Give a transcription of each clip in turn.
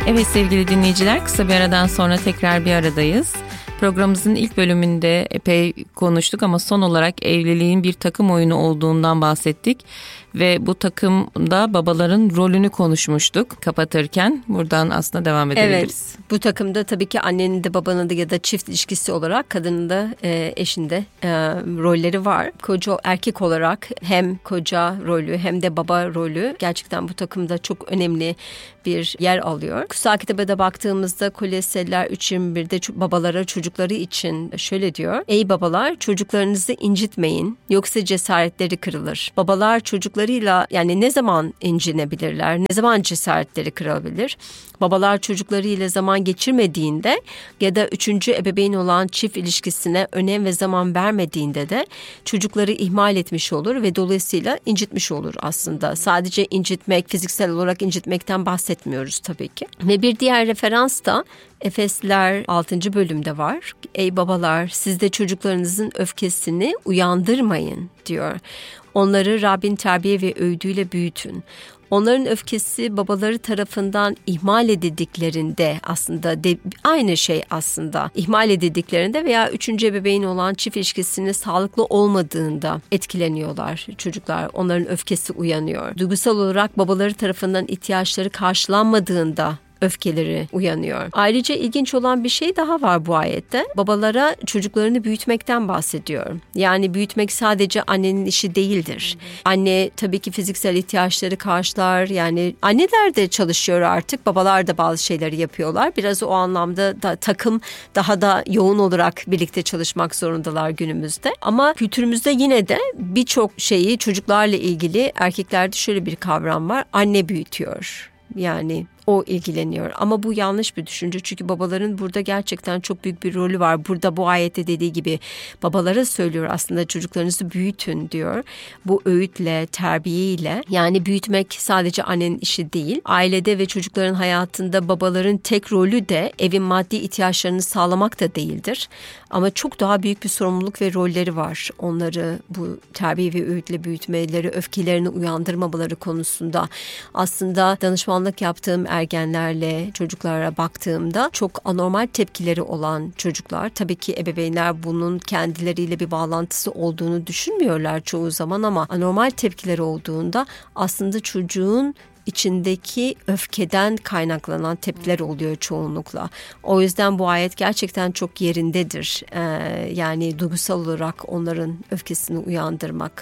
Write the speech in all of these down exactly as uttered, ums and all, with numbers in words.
Evet sevgili dinleyiciler, kısa bir aradan sonra tekrar bir aradayız. Programımızın ilk bölümünde epey konuştuk ama son olarak evliliğin bir takım oyunu olduğundan bahsettik. Ve bu takımda babaların rolünü konuşmuştuk kapatırken. Buradan aslında devam edebiliriz. Evet, bu takımda tabii ki annenin de babanın da ya da çift ilişkisi olarak kadının da e, eşin de e, rolleri var. Koca erkek olarak hem koca rolü hem de baba rolü gerçekten bu takımda çok önemli bir yer alıyor. Kutsal Kitap'a da baktığımızda Kolosyalılar üç yirmi birde babalara çocukları için şöyle diyor. Ey babalar, çocuklarınızı incitmeyin, yoksa cesaretleri kırılır. Babalar çocuklarıyla yani ne zaman incinebilirler, ne zaman cesaretleri kırılabilir? Babalar çocuklarıyla zaman geçirmediğinde ya da üçüncü ebeveyn olan çift ilişkisine önem ve zaman vermediğinde de çocukları ihmal etmiş olur ve dolayısıyla incitmiş olur aslında. Sadece incitmek, fiziksel olarak incitmekten bahsetmiyoruz tabii ki. Ve bir diğer referans da Efesliler altıncı bölümde var. Ey babalar, siz de çocuklarınızın öfkesini uyandırmayın diyor. Onları Rabbin terbiye ve öğüdüyle büyütün. Onların öfkesi babaları tarafından ihmal edildiklerinde aslında de, aynı şey aslında ihmal edildiklerinde veya üçüncü ebeveyn olan çift ilişkisinin sağlıklı olmadığında etkileniyorlar çocuklar. Onların öfkesi uyanıyor. Duygusal olarak babaları tarafından ihtiyaçları karşılanmadığında öfkeleri uyanıyor. Ayrıca ilginç olan bir şey daha var bu ayette. Babalara çocuklarını büyütmekten bahsediyor. Yani büyütmek sadece annenin işi değildir. Anne tabii ki fiziksel ihtiyaçları karşılar. Yani anneler de çalışıyor artık. Babalar da bazı şeyleri yapıyorlar. Biraz o anlamda da takım daha da yoğun olarak birlikte çalışmak zorundalar günümüzde. Ama kültürümüzde yine de birçok şeyi çocuklarla ilgili erkeklerde şöyle bir kavram var. Anne büyütüyor. Yani o ilgileniyor. Ama bu yanlış bir düşünce. Çünkü babaların burada gerçekten çok büyük bir rolü var. Burada bu ayette dediği gibi babalara söylüyor aslında çocuklarınızı büyütün diyor. Bu öğütle, terbiyeyle. Yani büyütmek sadece annenin işi değil. Ailede ve çocukların hayatında babaların tek rolü de evin maddi ihtiyaçlarını sağlamak da değildir. Ama çok daha büyük bir sorumluluk ve rolleri var. Onları bu terbiye ve öğütle büyütmeleri, öfkelerini uyandırmamaları konusunda. Aslında danışmanlık yaptığım ergenlerle çocuklara baktığımda çok anormal tepkileri olan çocuklar. Tabii ki ebeveynler bunun kendileriyle bir bağlantısı olduğunu düşünmüyorlar çoğu zaman ama anormal tepkileri olduğunda aslında çocuğun içindeki öfkeden kaynaklanan tepkiler oluyor çoğunlukla. O yüzden bu ayet gerçekten çok yerindedir. Ee, yani duygusal olarak onların öfkesini uyandırmak.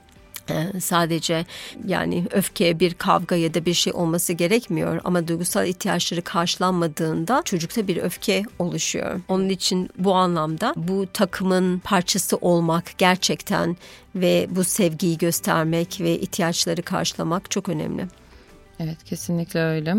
Ee, sadece yani öfke bir kavga ya da bir şey olması gerekmiyor ama duygusal ihtiyaçları karşılanmadığında çocukta bir öfke oluşuyor. Onun için bu anlamda bu takımın parçası olmak gerçekten ve bu sevgiyi göstermek ve ihtiyaçları karşılamak çok önemli. Evet, kesinlikle öyle.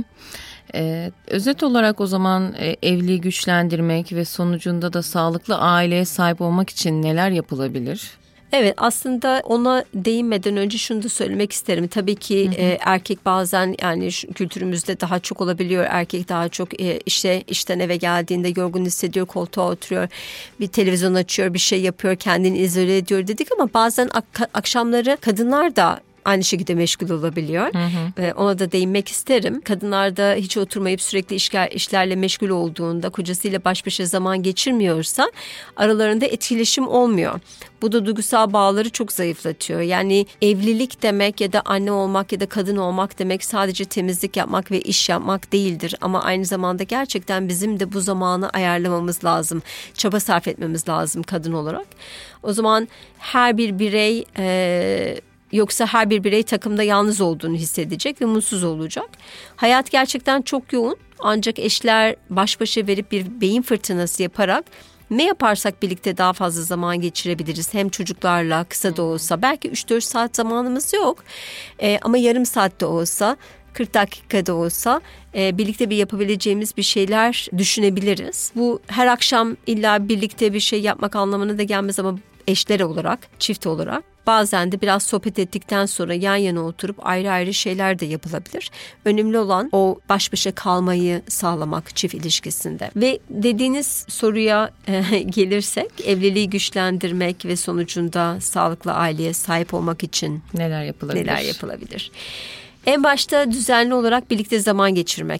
Ee, özet olarak o zaman e, evliliği güçlendirmek ve sonucunda da sağlıklı aileye sahip olmak için neler yapılabilir? Evet, aslında ona değinmeden önce şunu da söylemek isterim. Tabii ki hı hı. E, erkek bazen yani şu, kültürümüzde daha çok olabiliyor. Erkek daha çok e, işte işten eve geldiğinde yorgun hissediyor, koltuğa oturuyor, bir televizyon açıyor, bir şey yapıyor, kendini izole ediyor dedik ama bazen ak- akşamları kadınlar da aynı şekilde meşgul olabiliyor. Hı hı. Ee, ona da değinmek isterim. Kadınlar da hiç oturmayıp sürekli işler, işlerle meşgul olduğunda, kocasıyla baş başa zaman geçirmiyorsa aralarında etkileşim olmuyor. Bu da duygusal bağları çok zayıflatıyor. Yani evlilik demek ya da anne olmak ya da kadın olmak demek sadece temizlik yapmak ve iş yapmak değildir. Ama aynı zamanda gerçekten bizim de bu zamanı ayarlamamız lazım. Çaba sarf etmemiz lazım kadın olarak. O zaman her bir birey... E, Yoksa her bir birey takımda yalnız olduğunu hissedecek ve mutsuz olacak. Hayat gerçekten çok yoğun ancak eşler baş başa verip bir beyin fırtınası yaparak ne yaparsak birlikte daha fazla zaman geçirebiliriz. Hem çocuklarla kısa da olsa belki üç dört saat zamanımız yok ee, ama yarım saat de olsa kırk dakikada olsa e, birlikte bir yapabileceğimiz bir şeyler düşünebiliriz. Bu her akşam illa birlikte bir şey yapmak anlamına da gelmez ama eşler olarak, çift olarak bazen de biraz sohbet ettikten sonra yan yana oturup ayrı ayrı şeyler de yapılabilir. Önemli olan o baş başa kalmayı sağlamak çift ilişkisinde. Ve dediğiniz soruya e, gelirsek evliliği güçlendirmek ve sonucunda sağlıklı aileye sahip olmak için neler yapılabilir? Neler yapılabilir? En başta düzenli olarak birlikte zaman geçirmek.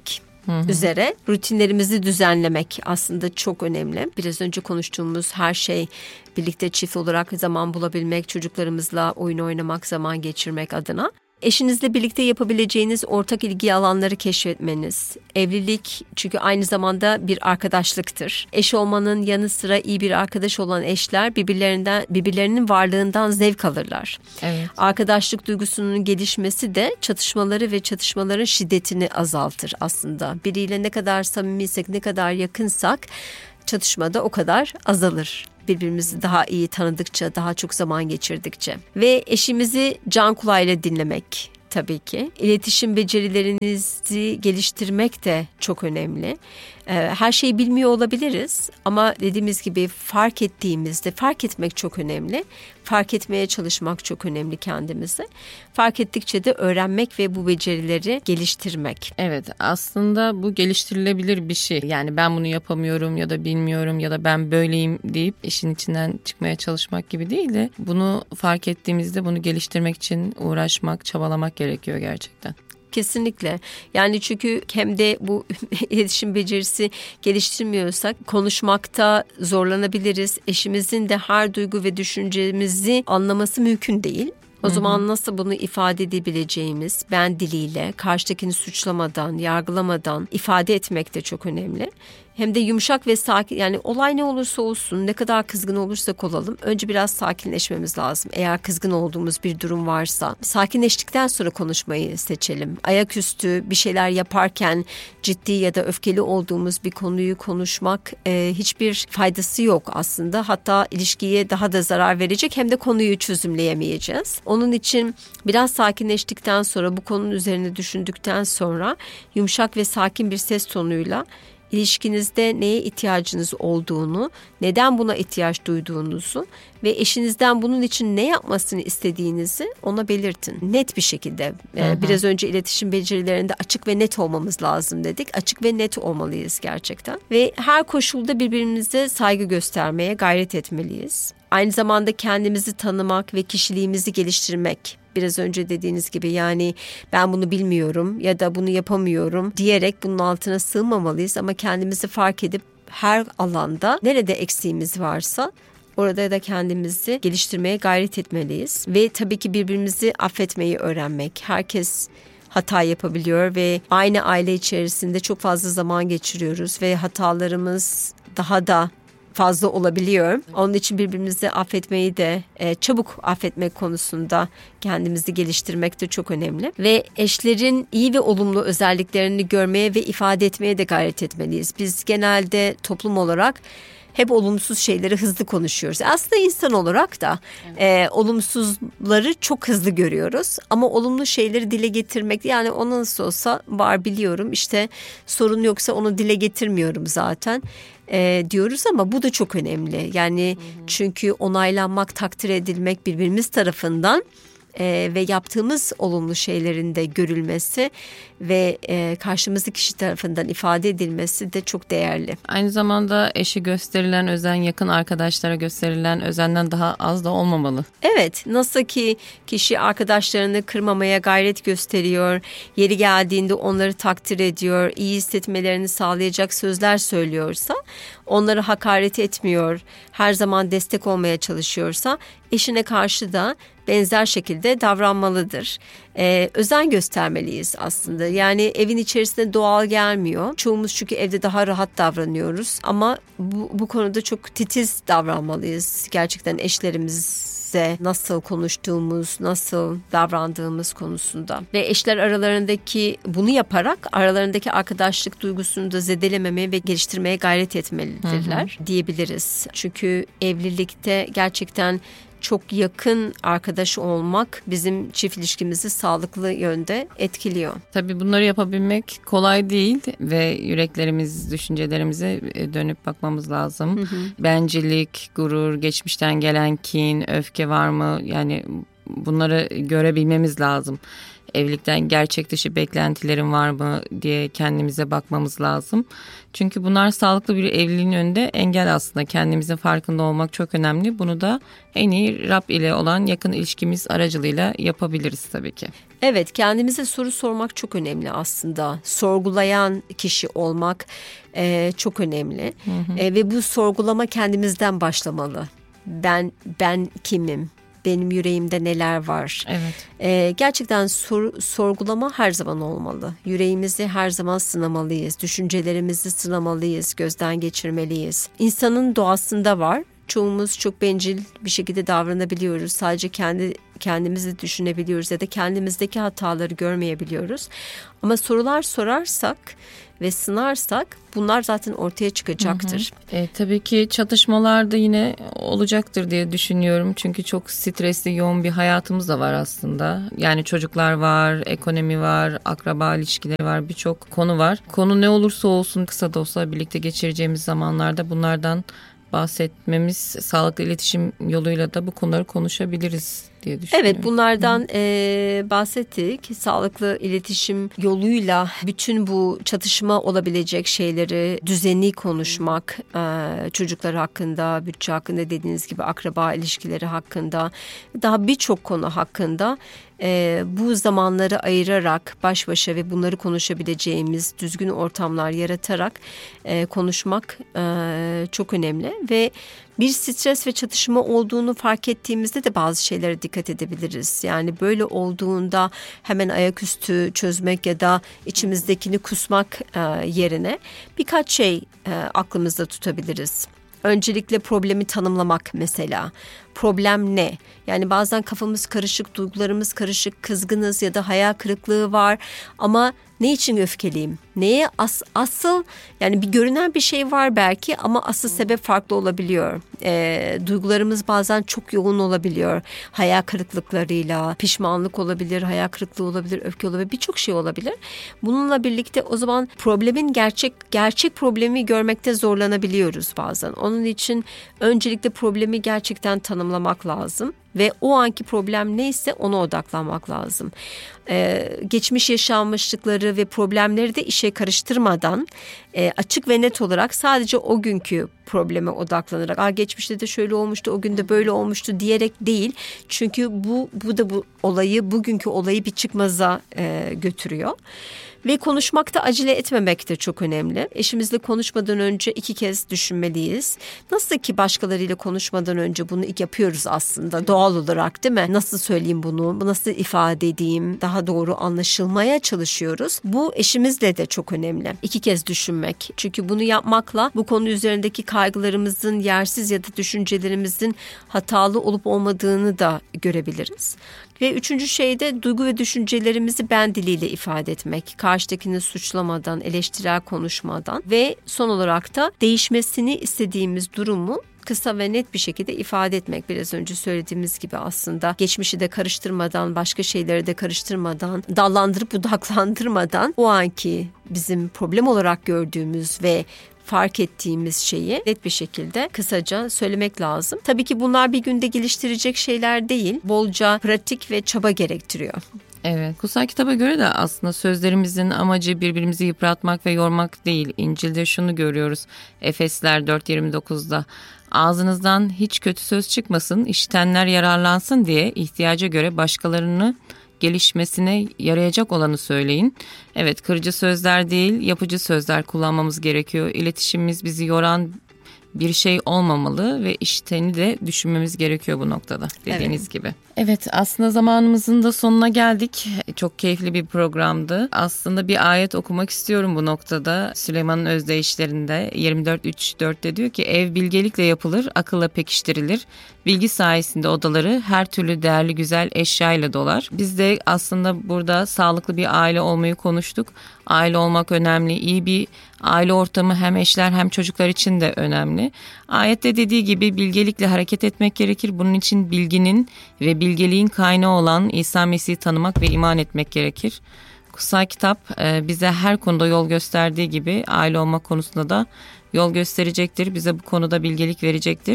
hı hı. üzere rutinlerimizi düzenlemek aslında çok önemli. Biraz önce konuştuğumuz her şey birlikte çift olarak zaman bulabilmek, çocuklarımızla oyun oynamak, zaman geçirmek adına. Eşinizle birlikte yapabileceğiniz ortak ilgi alanları keşfetmeniz. Evlilik çünkü aynı zamanda bir arkadaşlıktır. Eş olmanın yanı sıra iyi bir arkadaş olan eşler birbirlerinden birbirlerinin varlığından zevk alırlar. Evet. Arkadaşlık duygusunun gelişmesi de çatışmaları ve çatışmaların şiddetini azaltır aslında. Biriyle ne kadar samimiysek, ne kadar yakınsak çatışmada o kadar azalır. Birbirimizi daha iyi tanıdıkça, daha çok zaman geçirdikçe. Ve eşimizi can kulağıyla dinlemek tabii ki. İletişim becerilerinizi geliştirmek de çok önemli. Her şeyi bilmiyor olabiliriz ama dediğimiz gibi fark ettiğimizde, fark etmek çok önemli. Fark etmeye çalışmak çok önemli kendimizi. Fark ettikçe de öğrenmek ve bu becerileri geliştirmek. Evet, aslında bu geliştirilebilir bir şey. Yani ben bunu yapamıyorum ya da bilmiyorum ya da ben böyleyim deyip işin içinden çıkmaya çalışmak gibi değil de bunu fark ettiğimizde bunu geliştirmek için uğraşmak, çabalamak gerekiyor gerçekten. Kesinlikle. Yani çünkü hem de bu iletişim becerisi geliştirmiyorsak konuşmakta zorlanabiliriz. Eşimizin de her duygu ve düşüncemizi anlaması mümkün değil. O Hı-hı. zaman nasıl bunu ifade edebileceğimiz, ben diliyle, karşıdakini suçlamadan, yargılamadan ifade etmek de çok önemli. Hem de yumuşak ve sakin, yani olay ne olursa olsun, ne kadar kızgın olursak olalım, önce biraz sakinleşmemiz lazım. Eğer kızgın olduğumuz bir durum varsa, sakinleştikten sonra konuşmayı seçelim. Ayaküstü bir şeyler yaparken ciddi ya da öfkeli olduğumuz bir konuyu konuşmak e, hiçbir faydası yok aslında. Hatta ilişkiye daha da zarar verecek, hem de konuyu çözümleyemeyeceğiz. Onun için biraz sakinleştikten sonra, bu konunun üzerine düşündükten sonra yumuşak ve sakin bir ses tonuyla İlişkinizde neye ihtiyacınız olduğunu, neden buna ihtiyaç duyduğunuzu ve eşinizden bunun için ne yapmasını istediğinizi ona belirtin. Net bir şekilde. Hı hı. Biraz önce iletişim becerilerinde açık ve net olmamız lazım dedik. Açık ve net olmalıyız gerçekten. Ve her koşulda birbirimize saygı göstermeye gayret etmeliyiz. Aynı zamanda kendimizi tanımak ve kişiliğimizi geliştirmek. Biraz önce dediğiniz gibi, yani ben bunu bilmiyorum ya da bunu yapamıyorum diyerek bunun altına sığmamalıyız ama kendimizi fark edip her alanda nerede eksiğimiz varsa orada da kendimizi geliştirmeye gayret etmeliyiz. Ve tabii ki birbirimizi affetmeyi öğrenmek. Herkes hata yapabiliyor ve aynı aile içerisinde çok fazla zaman geçiriyoruz ve hatalarımız daha da fazla olabiliyor. Onun için birbirimizi affetmeyi de e, çabuk affetmek konusunda kendimizi geliştirmek de çok önemli. Ve eşlerin iyi ve olumlu özelliklerini görmeye ve ifade etmeye de gayret etmeliyiz. Biz genelde toplum olarak hep olumsuz şeyleri hızlı konuşuyoruz. Aslında insan olarak da evet. e, olumsuzları çok hızlı görüyoruz. Ama olumlu şeyleri dile getirmek, yani o nasıl olsa var biliyorum, işte sorun yoksa onu dile getirmiyorum zaten e, diyoruz ama bu da çok önemli. Yani hı hı. çünkü onaylanmak, takdir edilmek birbirimiz tarafından Ee, ve yaptığımız olumlu şeylerin de görülmesi ve e, karşımızdaki kişi tarafından ifade edilmesi de çok değerli. Aynı zamanda eşi gösterilen özen yakın arkadaşlara gösterilen özenden daha az da olmamalı. Evet, nasıl ki kişi arkadaşlarını kırmamaya gayret gösteriyor, yeri geldiğinde onları takdir ediyor, iyi hissetmelerini sağlayacak sözler söylüyorsa, onları hakaret etmiyor, her zaman destek olmaya çalışıyorsa, eşine karşı da benzer şekilde davranmalıdır. Ee, özen göstermeliyiz aslında. Yani evin içerisinde doğal gelmiyor. Çoğumuz çünkü evde daha rahat davranıyoruz. Ama bu, bu konuda çok titiz davranmalıyız. Gerçekten eşlerimize nasıl konuştuğumuz, nasıl davrandığımız konusunda. Ve eşler aralarındaki bunu yaparak aralarındaki arkadaşlık duygusunu da zedelememeye ve geliştirmeye gayret etmelidirler hı hı. diyebiliriz. Çünkü evlilikte gerçekten çok yakın arkadaş olmak bizim çift ilişkimizi sağlıklı yönde etkiliyor. Tabii bunları yapabilmek kolay değil ve yüreklerimiz, düşüncelerimize dönüp bakmamız lazım. Hı hı. Bencillik, gurur, geçmişten gelen kin, öfke var mı? Yani bunları görebilmemiz lazım. Evlilikten gerçek dışı beklentilerin var mı diye kendimize bakmamız lazım. Çünkü bunlar sağlıklı bir evliliğin önünde engel aslında. Kendimizin farkında olmak çok önemli. Bunu da en iyi Rab ile olan yakın ilişkimiz aracılığıyla yapabiliriz tabii ki. Evet, kendimize soru sormak çok önemli aslında. Sorgulayan kişi olmak e, çok önemli. Hı hı. E, ve bu sorgulama kendimizden başlamalı. Ben ben kimim? Benim yüreğimde neler var? Evet. Ee, gerçekten sor, sorgulama her zaman olmalı. Yüreğimizi her zaman sınamalıyız. Düşüncelerimizi sınamalıyız. Gözden geçirmeliyiz. İnsanın doğasında var. Çoğumuz çok bencil bir şekilde davranabiliyoruz. Sadece kendi kendimizi düşünebiliyoruz ya da kendimizdeki hataları görmeyebiliyoruz. Ama sorular sorarsak ve sınarsak bunlar zaten ortaya çıkacaktır. Hı hı. E, tabii ki çatışmalar da yine olacaktır diye düşünüyorum. Çünkü çok stresli, yoğun bir hayatımız da var aslında. Yani çocuklar var, ekonomi var, akraba ilişkileri var, birçok konu var. Konu ne olursa olsun kısa da olsa birlikte geçireceğimiz zamanlarda bunlardan bahsetmemiz, sağlıklı iletişim yoluyla da bu konuları konuşabiliriz diye düşünüyorum. Evet, bunlardan e, bahsettik. Sağlıklı iletişim yoluyla bütün bu çatışma olabilecek şeyleri düzenli konuşmak, e, çocuklar hakkında, bütçe hakkında, dediğiniz gibi akraba ilişkileri hakkında, daha birçok konu hakkında e, bu zamanları ayırarak baş başa ve bunları konuşabileceğimiz düzgün ortamlar yaratarak e, konuşmak e, çok önemli ve bir stres ve çatışma olduğunu fark ettiğimizde de bazı şeylere dikkat edebiliriz. Yani böyle olduğunda hemen ayaküstü çözmek ya da içimizdekini kusmak e, yerine birkaç şey e, aklımızda tutabiliriz. Öncelikle problemi tanımlamak mesela. Problem ne? Yani bazen kafamız karışık, duygularımız karışık, kızgınız ya da hayal kırıklığı var. Ama ne için öfkeliyim? Neye as, asıl yani bir görünen bir şey var belki ama asıl sebep farklı olabiliyor. E, duygularımız bazen çok yoğun olabiliyor. Hayal kırıklıklarıyla, pişmanlık olabilir, hayal kırıklığı olabilir, öfke olabilir, birçok şey olabilir. Bununla birlikte o zaman problemin gerçek gerçek problemi görmekte zorlanabiliyoruz bazen. Onun için öncelikle problemi gerçekten tanımlamak lazım. Ve o anki problem neyse ona odaklanmak lazım. Ee, geçmiş yaşanmışlıkları ve problemleri de işe karıştırmadan e, açık ve net olarak sadece o günkü probleme odaklanarak, "Aa, geçmişte de şöyle olmuştu, o gün de böyle olmuştu" diyerek değil. Çünkü bu bu da bu olayı, bugünkü olayı bir çıkmaza e, götürüyor. Ve konuşmakta acele etmemek de çok önemli. Eşimizle konuşmadan önce iki kez düşünmeliyiz. Nasıl ki başkalarıyla konuşmadan önce bunu ilk yapıyoruz aslında doğal olarak, değil mi? Nasıl söyleyeyim bunu, nasıl ifade edeyim, daha doğru anlaşılmaya çalışıyoruz. Bu eşimizle de çok önemli. İki kez düşünmek. Çünkü bunu yapmakla bu konu üzerindeki kaygılarımızın yersiz ya da düşüncelerimizin hatalı olup olmadığını da görebiliriz. Ve üçüncü şey de duygu ve düşüncelerimizi ben diliyle ifade etmek. Karşıdakini suçlamadan, eleştirel konuşmadan ve son olarak da değişmesini istediğimiz durumu kısa ve net bir şekilde ifade etmek. Biraz önce söylediğimiz gibi aslında geçmişi de karıştırmadan, başka şeyleri de karıştırmadan, dallandırıp budaklandırmadan o anki bizim problem olarak gördüğümüz ve fark ettiğimiz şeyi net bir şekilde kısaca söylemek lazım. Tabii ki bunlar bir günde geliştirecek şeyler değil. Bolca pratik ve çaba gerektiriyor. Evet, kutsal kitaba göre de aslında sözlerimizin amacı birbirimizi yıpratmak ve yormak değil. İncil'de şunu görüyoruz. Efesler dört yirmi dokuzda ağzınızdan hiç kötü söz çıkmasın, işitenler yararlansın diye ihtiyaca göre başkalarını gelişmesine yarayacak olanı söyleyin. Evet, kırıcı sözler değil, yapıcı sözler kullanmamız gerekiyor. İletişimimiz bizi yoran bir şey olmamalı ve işiteni de düşünmemiz gerekiyor bu noktada, dediğiniz evet. gibi. Evet, aslında zamanımızın da sonuna geldik. Çok keyifli bir programdı. Aslında bir ayet okumak istiyorum bu noktada. Süleyman'ın özdeyişlerinde yirmi dört üç dörtte diyor ki, ev bilgelikle yapılır, akılla pekiştirilir. Bilgi sayesinde odaları her türlü değerli güzel eşyayla dolar. Biz de aslında burada sağlıklı bir aile olmayı konuştuk. Aile olmak önemli. İyi bir aile ortamı hem eşler hem çocuklar için de önemli. Ayette dediği gibi bilgelikle hareket etmek gerekir. Bunun için bilginin ve bilgeliğin kaynağı olan İsa Mesih'i tanımak ve iman etmek gerekir. Kutsal kitap bize her konuda yol gösterdiği gibi aile olmak konusunda da yol gösterecektir. Bize bu konuda bilgelik verecektir.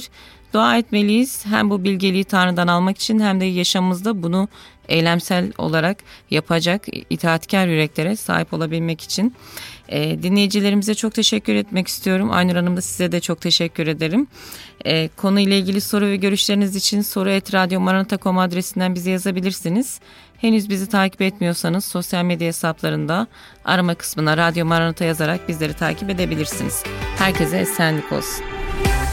Dua etmeliyiz hem bu bilgeliği Tanrı'dan almak için hem de yaşamımızda bunu eylemsel olarak yapacak itaatkar yüreklere sahip olabilmek için. E, dinleyicilerimize çok teşekkür etmek istiyorum. Aynur Hanım da size de çok teşekkür ederim. E, konuyla ilgili soru ve görüşleriniz için soru et radyo maranata nokta com adresinden bize yazabilirsiniz. Henüz bizi takip etmiyorsanız sosyal medya hesaplarında arama kısmına Radyo Maranata yazarak bizleri takip edebilirsiniz. Herkese esenlik olsun.